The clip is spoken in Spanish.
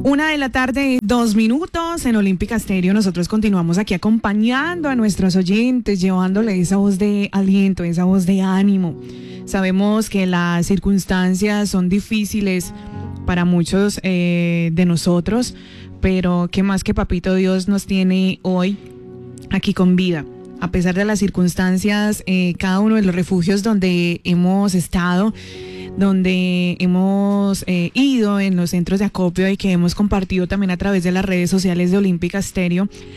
1:02 p.m. en Olímpica Estéreo. Nosotros continuamos aquí acompañando a nuestros oyentes, llevándole esa voz de aliento, esa voz de ánimo. Sabemos que las circunstancias son difíciles para muchos de nosotros, pero qué más que Papito Dios nos tiene hoy aquí con vida. A pesar de las circunstancias, cada uno de los refugios donde hemos estado, donde hemos ido en los centros de acopio y que hemos compartido también a través de las redes sociales de Olímpica Estéreo,